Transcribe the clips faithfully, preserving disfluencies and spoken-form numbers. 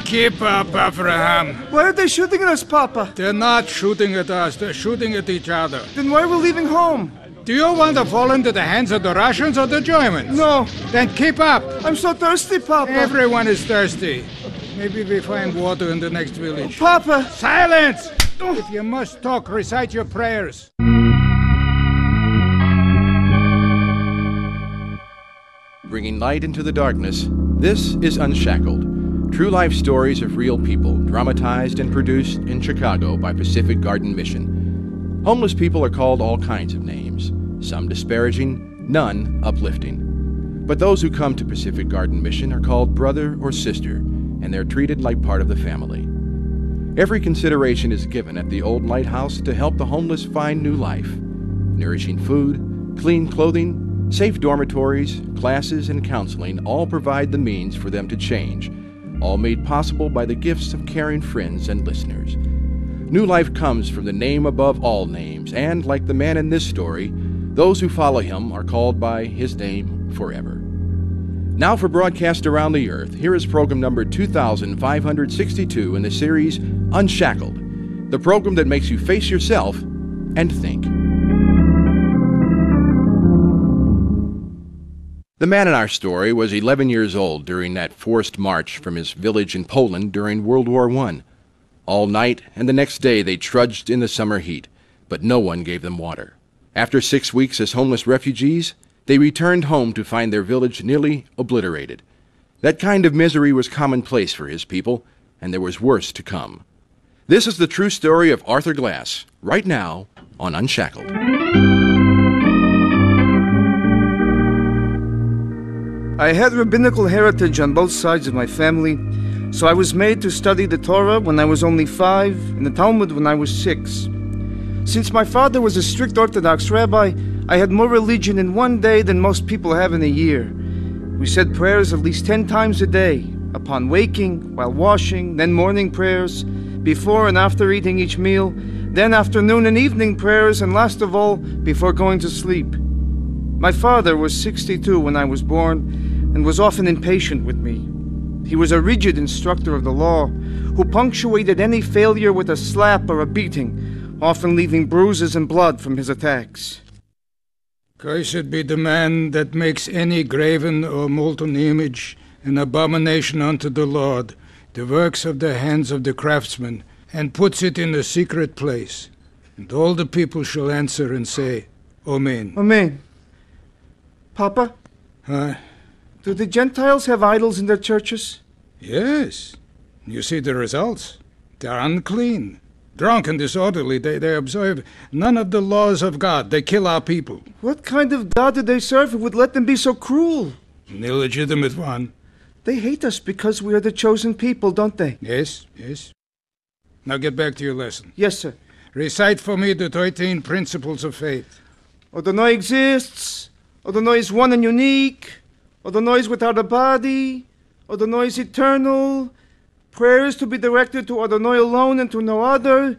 Keep up, Abraham. Why are they shooting at us, Papa? They're not shooting at us. They're shooting at each other. Then why are we leaving home? Do you want to fall into the hands of the Russians or the Germans? No. Then keep up. I'm so thirsty, Papa. Everyone is thirsty. Maybe we find water in the next village. Papa! Silence! If you must talk, recite your prayers. Bringing light into the darkness, this is Unshackled. True life stories of real people, dramatized and produced in Chicago by Pacific Garden Mission. Homeless people are called all kinds of names, some disparaging, none uplifting. But those who come to Pacific Garden Mission are called brother or sister, and they're treated like part of the family. Every consideration is given at the old lighthouse to help the homeless find new life. Nourishing food, clean clothing, safe dormitories, classes, and counseling all provide the means for them to change, all made possible by the gifts of caring friends and listeners. New life comes from the name above all names, and like the man in this story, those who follow him are called by his name forever. Now for broadcast around the earth, here is program number two thousand five hundred sixty-two in the series Unshackled, the program that makes you face yourself and think. The man in our story was eleven years old during that forced march from his village in Poland during World War One. All night and the next day they trudged in the summer heat, but no one gave them water. After six weeks as homeless refugees, they returned home to find their village nearly obliterated. That kind of misery was commonplace for his people, and there was worse to come. This is the true story of Arthur Glass, right now on Unshackled. I had rabbinical heritage on both sides of my family, so I was made to study the Torah when I was only five and the Talmud when I was six. Since my father was a strict Orthodox rabbi, I had more religion in one day than most people have in a year. We said prayers at least ten times a day, upon waking, while washing, then morning prayers, before and after eating each meal, then afternoon and evening prayers, and last of all, before going to sleep. My father was sixty-two when I was born, and was often impatient with me. He was a rigid instructor of the law, who punctuated any failure with a slap or a beating, often leaving bruises and blood from his attacks. Cursed be the man that makes any graven or molten image an abomination unto the Lord, the works of the hands of the craftsman, and puts it in a secret place. And all the people shall answer and say, Amen. Amen. Papa? Huh? Do the Gentiles have idols in their churches? Yes. You see the results. They're unclean. Drunk and disorderly, they, they observe none of the laws of God. They kill our people. What kind of God do they serve who would let them be so cruel? An illegitimate one. They hate us because we are the chosen people, don't they? Yes, yes. Now get back to your lesson. Yes, sir. Recite for me the thirteen principles of faith. Adonai exists. Adonai is one and unique. Adonai is without a body. Adonai is eternal. Prayer is to be directed to Adonai alone and to no other.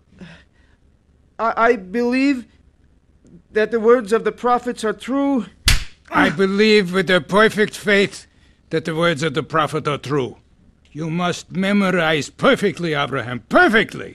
I, I believe that the words of the prophets are true. I believe with a perfect faith that the words of the prophet are true. You must memorize perfectly, Abraham, perfectly.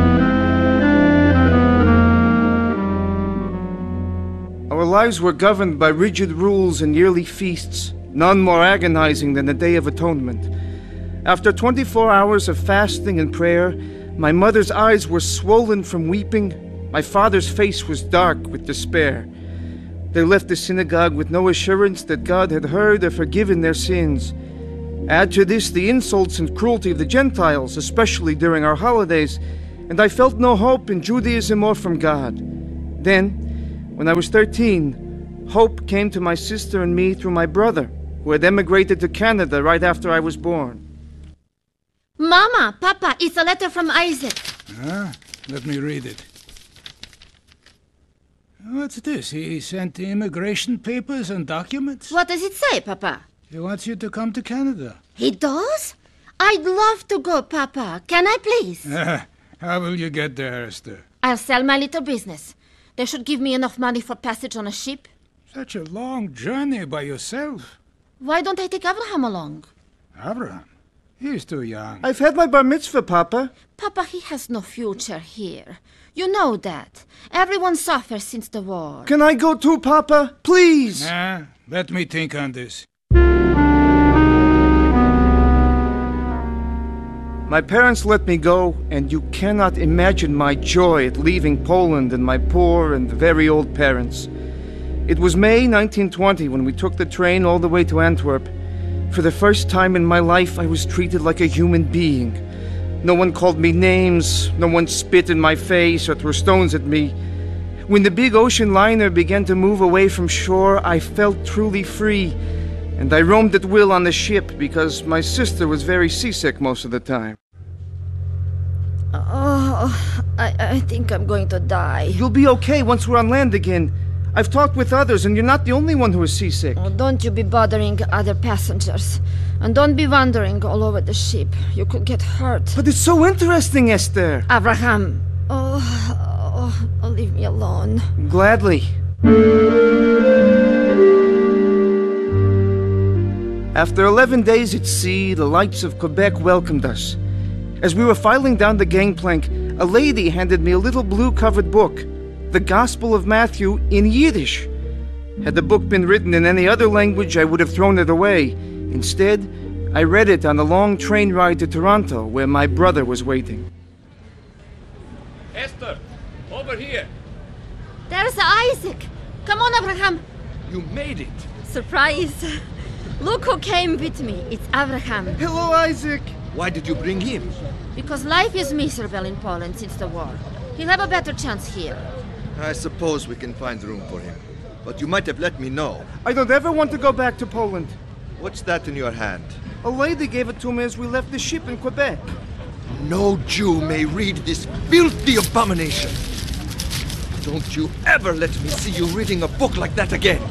Our lives were governed by rigid rules and yearly feasts, none more agonizing than the Day of Atonement. After twenty-four hours of fasting and prayer, my mother's eyes were swollen from weeping. My father's face was dark with despair. They left the synagogue with no assurance that God had heard or forgiven their sins. Add to this the insults and cruelty of the Gentiles, especially during our holidays, and I felt no hope in Judaism or from God. Then, when I was thirteen, hope came to my sister and me through my brother, who had emigrated to Canada right after I was born. Mama, Papa, it's a letter from Isaac. Ah, let me read it. What's this? He sent the immigration papers and documents? What does it say, Papa? He wants you to come to Canada. He does? I'd love to go, Papa. Can I please? Ah, how will you get there, Esther? I'll sell my little business. They should give me enough money for passage on a ship. Such a long journey by yourself. Why don't I take Abraham along? Abraham? He's too young. I've had my bar mitzvah, Papa. Papa, he has no future here. You know that. Everyone suffers since the war. Can I go too, Papa? Please. Nah, let me think on this. My parents let me go, and you cannot imagine my joy at leaving Poland and my poor and very old parents. It was May nineteen twenty when we took the train all the way to Antwerp. For the first time in my life, I was treated like a human being. No one called me names, no one spit in my face or threw stones at me. When the big ocean liner began to move away from shore, I felt truly free, and I roamed at will on the ship because my sister was very seasick most of the time. Oh, I, I think I'm going to die. You'll be okay once we're on land again. I've talked with others, and you're not the only one who is seasick. Oh, don't you be bothering other passengers. And don't be wandering all over the ship. You could get hurt. But it's so interesting, Esther. Abraham. Oh, oh, oh, leave me alone. Gladly. After eleven days at sea, the lights of Quebec welcomed us. As we were filing down the gangplank, a lady handed me a little blue-covered book, The Gospel of Matthew in Yiddish. Had the book been written in any other language, I would have thrown it away. Instead, I read it on a long train ride to Toronto, where my brother was waiting. Esther, over here. There's Isaac. Come on, Abraham. You made it. Surprise. Look who came with me. It's Abraham. Hello, Isaac. Why did you bring him? Because life is miserable in Poland since the war. He'll have a better chance here. I suppose we can find room for him. But you might have let me know. I don't ever want to go back to Poland. What's that in your hand? A lady gave it to me as we left the ship in Quebec. No Jew may read this filthy abomination. Don't you ever let me see you reading a book like that again.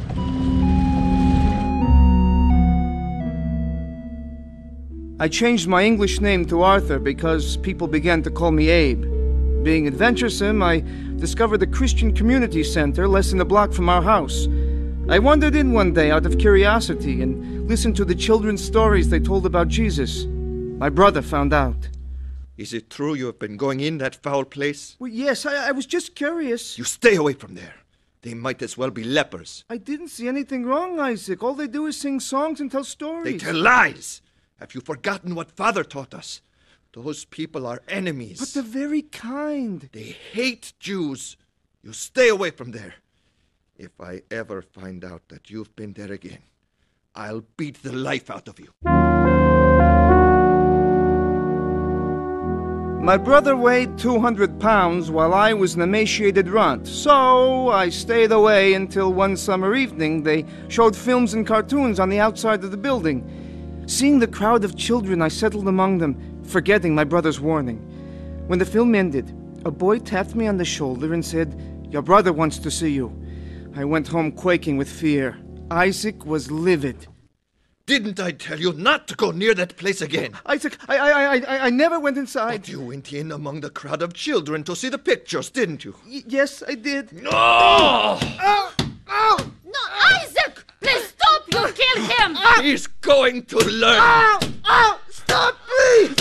I changed my English name to Arthur because people began to call me Abe. Being adventuresome, I discovered the Christian Community Center less than a block from our house. I wandered in one day out of curiosity and listened to the children's stories they told about Jesus. My brother found out. Is it true you have been going in that foul place? Well, yes, I, I was just curious. You stay away from there. They might as well be lepers. I didn't see anything wrong, Isaac. All they do is sing songs and tell stories. They tell lies. Have you forgotten what Father taught us? Those people are enemies. But they're very kind. They hate Jews. You stay away from there. If I ever find out that you've been there again, I'll beat the life out of you. My brother weighed two hundred pounds while I was an emaciated runt, so I stayed away until one summer evening they showed films and cartoons on the outside of the building. Seeing the crowd of children, I settled among them, forgetting my brother's warning. When the film ended, a boy tapped me on the shoulder and said, "Your brother wants to see you." I went home quaking with fear. Isaac was livid. Didn't I tell you not to go near that place again? Isaac, I, I, I, I never went inside. But you went in among the crowd of children to see the pictures, didn't you? Y- yes, I did. No! Ow! Ow! No, Isaac! Please stop! You'll kill him! He's going to learn! Ow! Ow! Stop, please!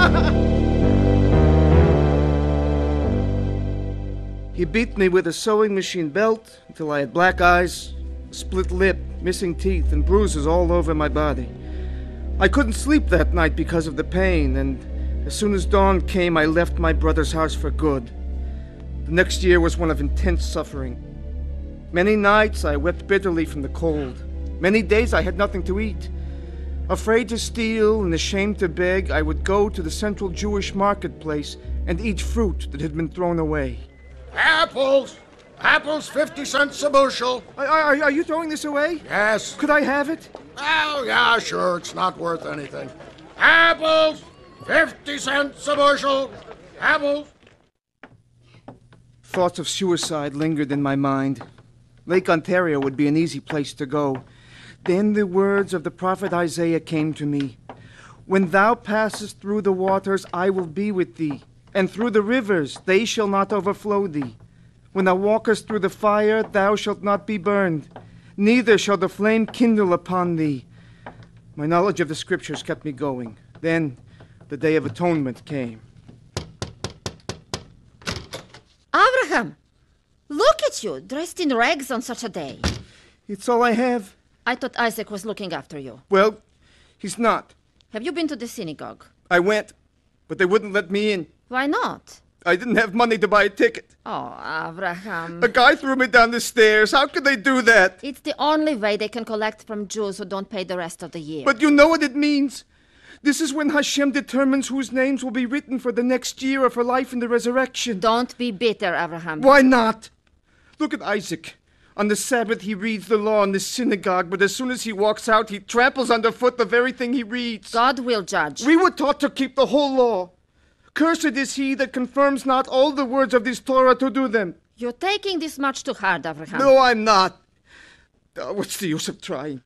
He beat me with a sewing machine belt until I had black eyes, a split lip, missing teeth, and bruises all over my body. I couldn't sleep that night because of the pain, and as soon as dawn came, I left my brother's house for good. The next year was one of intense suffering. Many nights I wept bitterly from the cold. Many days I had nothing to eat. Afraid to steal and ashamed to beg, I would go to the central Jewish marketplace and eat fruit that had been thrown away. Apples! Apples, fifty cents a bushel. Are, are, are you throwing this away? Yes. Could I have it? Oh, yeah, sure, it's not worth anything. Apples! fifty cents a bushel. Apples! Thoughts of suicide lingered in my mind. Lake Ontario would be an easy place to go. Then the words of the prophet Isaiah came to me. When thou passest through the waters, I will be with thee, and through the rivers, they shall not overflow thee. When thou walkest through the fire, thou shalt not be burned, neither shall the flame kindle upon thee. My knowledge of the scriptures kept me going. Then the Day of Atonement came. Abraham! Look at you, dressed in rags on such a day. It's all I have. I thought Isaac was looking after you. Well, he's not. Have you been to the synagogue? I went, but they wouldn't let me in. Why not? I didn't have money to buy a ticket. Oh, Abraham. A guy threw me down the stairs. How could they do that? It's the only way they can collect from Jews who don't pay the rest of the year. But you know what it means. This is when Hashem determines whose names will be written for the next year or for life in the resurrection. Don't be bitter, Abraham. Why not? Look at Isaac. On the Sabbath, he reads the law in the synagogue, but as soon as he walks out, he tramples underfoot the very thing he reads. God will judge. We were taught to keep the whole law. Cursed is he that confirms not all the words of this Torah to do them. You're taking this much too hard, Abraham. No, I'm not. Uh, what's the use of trying?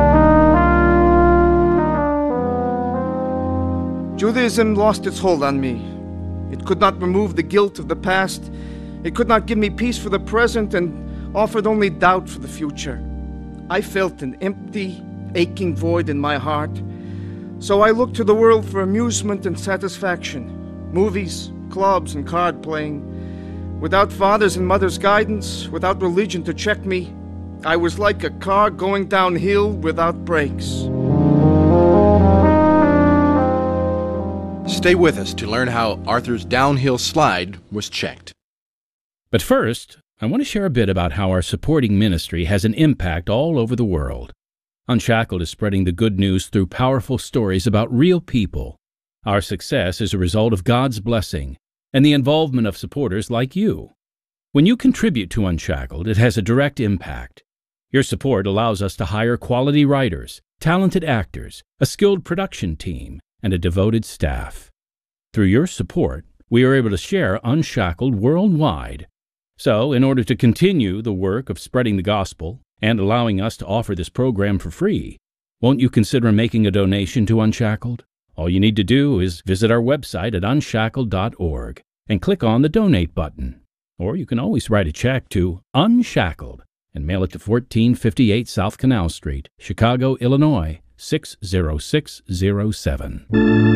Judaism lost its hold on me. It could not remove the guilt of the past. It could not give me peace for the present and offered only doubt for the future. I felt an empty, aching void in my heart. So I looked to the world for amusement and satisfaction. Movies, clubs, and card playing. Without father's and mother's guidance, without religion to check me, I was like a car going downhill without brakes. Stay with us to learn how Arthur's downhill slide was checked. But first, I want to share a bit about how our supporting ministry has an impact all over the world. Unshackled is spreading the good news through powerful stories about real people. Our success is a result of God's blessing and the involvement of supporters like you. When you contribute to Unshackled, it has a direct impact. Your support allows us to hire quality writers, talented actors, a skilled production team, and a devoted staff. Through your support, we are able to share Unshackled worldwide. So, in order to continue the work of spreading the gospel and allowing us to offer this program for free, won't you consider making a donation to Unshackled? All you need to do is visit our website at unshackled dot org and click on the Donate button. Or you can always write a check to Unshackled and mail it to fourteen fifty-eight South Canal Street, Chicago, Illinois, six zero six zero seven.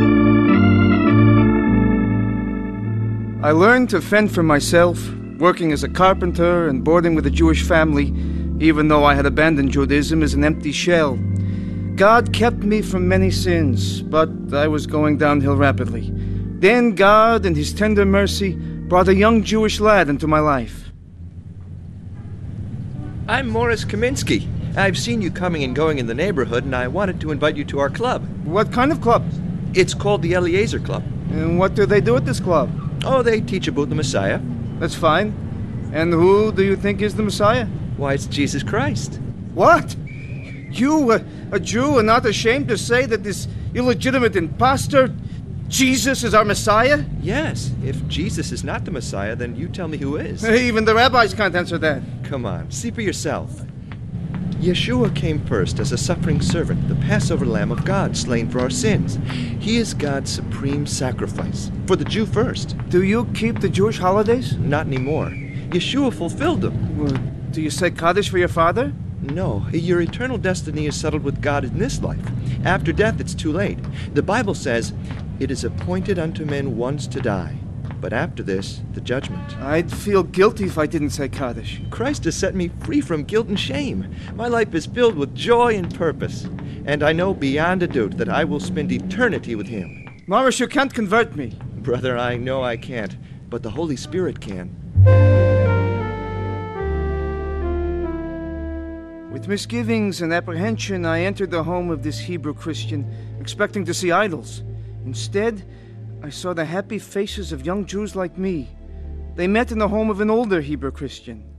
I learned to fend for myself, working as a carpenter and boarding with a Jewish family, even though I had abandoned Judaism as an empty shell. God kept me from many sins, but I was going downhill rapidly. Then God, in His tender mercy, brought a young Jewish lad into my life. I'm Morris Kaminsky. I've seen you coming and going in the neighborhood, and I wanted to invite you to our club. What kind of club? It's called the Eliezer Club. And what do they do at this club? Oh, they teach about the Messiah. That's fine. And who do you think is the Messiah? Why, it's Jesus Christ. What? You, uh, a Jew, are not ashamed to say that this illegitimate impostor, Jesus, is our Messiah? Yes. If Jesus is not the Messiah, then you tell me who is. Even the rabbis can't answer that. Come on, see for yourself. Yeshua came first as a suffering servant, the Passover Lamb of God, slain for our sins. He is God's supreme sacrifice, for the Jew first. Do you keep the Jewish holidays? Not anymore. Yeshua fulfilled them. Well, do you say Kaddish for your father? No, your eternal destiny is settled with God in this life. After death, it's too late. The Bible says, "It is appointed unto men once to die, but after this, the judgment." I'd feel guilty if I didn't say Kaddish. Christ has set me free from guilt and shame. My life is filled with joy and purpose, and I know beyond a doubt that I will spend eternity with Him. Morris, you can't convert me. Brother, I know I can't, but the Holy Spirit can. With misgivings and apprehension, I entered the home of this Hebrew Christian, expecting to see idols. Instead, I saw the happy faces of young Jews like me. They met in the home of an older Hebrew Christian,